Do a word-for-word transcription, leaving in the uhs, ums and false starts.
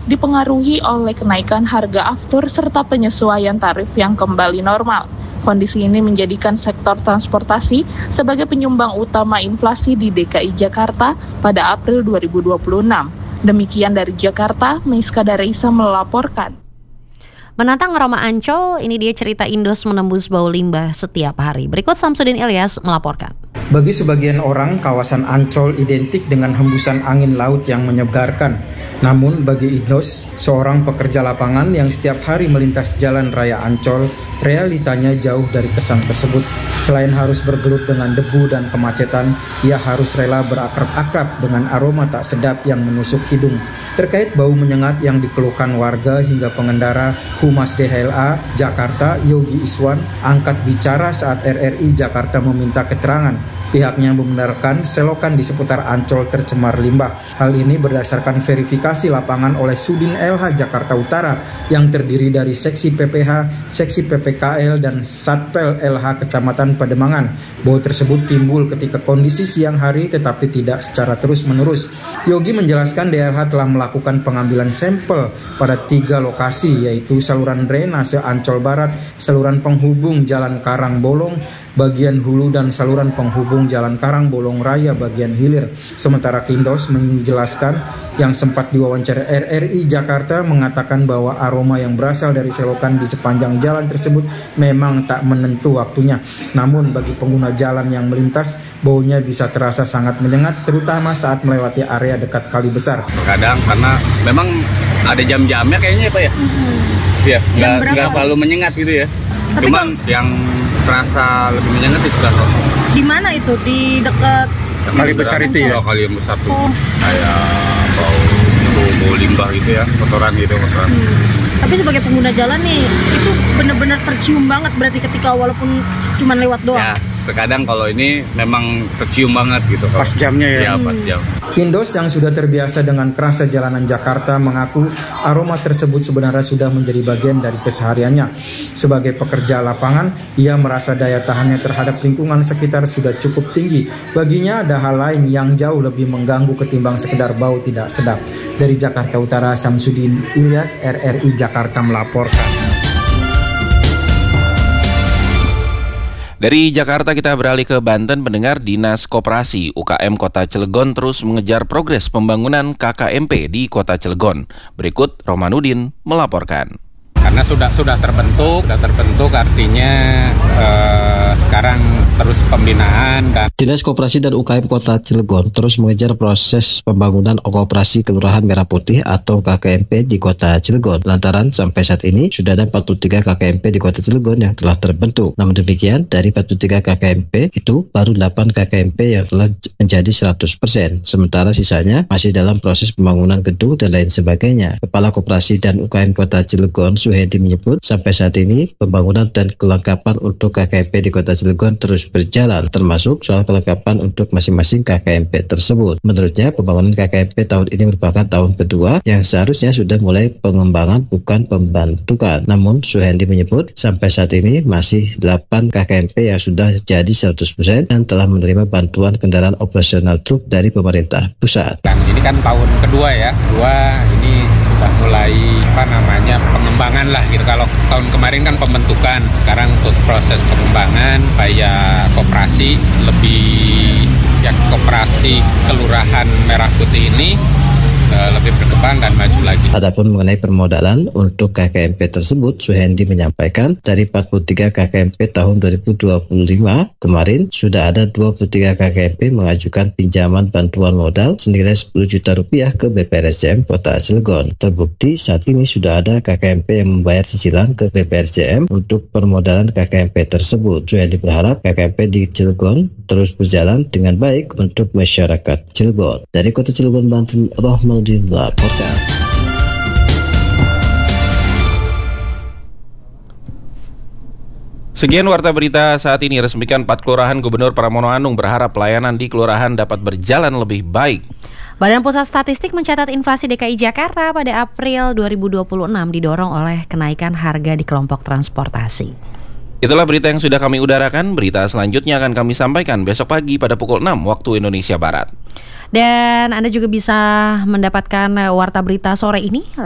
dipengaruhi oleh kenaikan harga aftur serta penyesuaian tarif yang kembali normal. Kondisi ini menjadikan sektor transportasi sebagai penyumbang utama inflasi di D K I Jakarta pada April dua ribu dua puluh enam. Demikian dari Jakarta, Miska Darisa melaporkan. Menantang aroma Ancol, ini dia cerita Indos menembus bau limbah setiap hari. Berikut Samsudin Ilyas melaporkan. Bagi sebagian orang, kawasan Ancol identik dengan hembusan angin laut yang menyegarkan. Namun bagi Indos, seorang pekerja lapangan yang setiap hari melintas jalan raya Ancol, realitanya jauh dari kesan tersebut. Selain harus bergelut dengan debu dan kemacetan, ia harus rela berakrab-akrab dengan aroma tak sedap yang menusuk hidung. Terkait bau menyengat yang dikeluhkan warga hingga pengendara, Humas D H L A Jakarta Yogi Iswan angkat bicara saat R R I Jakarta meminta keterangan. Pihaknya membenarkan selokan di seputar Ancol tercemar limbah. Hal ini berdasarkan verifikasi lapangan oleh Sudin L H Jakarta Utara yang terdiri dari Seksi P P H, Seksi P P K L, dan Satpel L H Kecamatan Pademangan. Bau tersebut timbul ketika kondisi siang hari tetapi tidak secara terus-menerus. Yogi menjelaskan D L H telah melakukan pengambilan sampel pada tiga lokasi, yaitu saluran drainase Ancol Barat, saluran penghubung Jalan Karang Bolong bagian hulu, dan saluran penghubung Jalan Karang Bolong Raya bagian hilir. Sementara Kindos menjelaskan yang sempat diwawancara R R I Jakarta mengatakan bahwa aroma yang berasal dari selokan di sepanjang jalan tersebut memang tak menentu waktunya. Namun bagi pengguna jalan yang melintas, baunya bisa terasa sangat menyengat, terutama saat melewati area dekat Kali Besar. Terkadang karena memang ada jam-jamnya kayaknya Pak ya. Iya, mm-hmm. nggak nggak selalu menyengat gitu ya. Tapi Cuman kan, yang terasa lebih menyengat di sebelah sana. Di mana itu? Di dekat Kali Besar itu ya? Oh, Kali Besar tuh. Oh. Kayak bau, bau, bau limbah gitu ya, kotoran gitu, kotoran. Hmm. Tapi sebagai pengguna jalan nih, itu benar-benar tercium banget berarti ketika walaupun cuma lewat doang. Ya, terkadang kalau ini memang tercium banget gitu. Pas jamnya ya? Ya, pas jam. Kindos yang sudah terbiasa dengan kerasnya jalanan Jakarta mengaku aroma tersebut sebenarnya sudah menjadi bagian dari kesehariannya. Sebagai pekerja lapangan, ia merasa daya tahannya terhadap lingkungan sekitar sudah cukup tinggi. Baginya ada hal lain yang jauh lebih mengganggu ketimbang sekedar bau tidak sedap. Dari Jakarta Utara, Samsudin Ilyas, R R I Jakarta melaporkan. Dari Jakarta kita beralih ke Banten. Pendengar, Dinas Koperasi U K M Kota Cilegon terus mengejar progres pembangunan K K M P di Kota Cilegon. Berikut Romanudin melaporkan. Karena sudah sudah terbentuk, sudah terbentuk artinya eh, sekarang terus pembinaan. Dan Dinas Koperasi dan U K M Kota Cilegon terus mengejar proses pembangunan Koperasi Kelurahan Merah Putih atau K K M P di Kota Cilegon. Lantaran sampai saat ini sudah ada empat puluh tiga K K M P di Kota Cilegon yang telah terbentuk. Namun demikian, dari empat puluh tiga K K M P itu baru delapan K K M P yang telah menjadi seratus persen. Sementara sisanya masih dalam proses pembangunan gedung dan lain sebagainya. Kepala Koperasi dan U K M Kota Cilegon, Suhedi, menyebut sampai saat ini pembangunan dan kelengkapan untuk K K M P di Kota Cilegon terus berjalan, termasuk soal kelengkapan untuk masing-masing K K M P tersebut. Menurutnya, pembangunan K K M P tahun ini merupakan tahun kedua yang seharusnya sudah mulai pengembangan bukan pembentukan. Namun Suhendi menyebut sampai saat ini masih delapan K K M P yang sudah jadi seratus persen dan telah menerima bantuan kendaraan operasional truk dari pemerintah pusat. Dan ini kan tahun kedua ya, kedua ini sudah mulai apa namanya pengembangan lah gitu. Kalau tahun kemarin kan pembentukan, sekarang untuk proses pengembangan supaya koperasi lebih ya koperasi Kelurahan Merah Putih ini lebih berkembang dan maju lagi. Adapun mengenai permodalan untuk K K M P tersebut, Suhendi menyampaikan dari empat puluh tiga K K M P tahun dua ribu dua puluh lima kemarin sudah ada dua puluh tiga K K M P mengajukan pinjaman bantuan modal senilai sepuluh juta rupiah ke B P R C M Kota Cilegon. Terbukti saat ini sudah ada K K M P yang membayar cicilan ke B P R C M untuk permodalan K K M P tersebut. Suhendi berharap K K M P di Cilegon terus berjalan dengan baik untuk masyarakat Cilegon. Dari Kota Cilegon, Banten, Rohman melaporkan. Sekian warta berita saat ini. Resmikan empat kelurahan, Gubernur Pramono Anung berharap pelayanan di kelurahan dapat berjalan lebih baik. Badan Pusat Statistik mencatat inflasi D K I Jakarta pada April dua ribu dua puluh enam didorong oleh kenaikan harga di kelompok transportasi. Itulah berita yang sudah kami udarakan. Berita selanjutnya akan kami sampaikan besok pagi pada pukul enam waktu Indonesia Barat. Dan Anda juga bisa mendapatkan warta berita sore ini